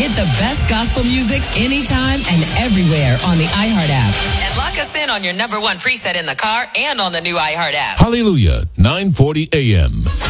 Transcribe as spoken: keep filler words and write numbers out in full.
Get the best gospel music anytime and everywhere on the iHeart app. And lock us in on your number one preset in the car and on the new iHeart app. Hallelujah, nine forty a.m.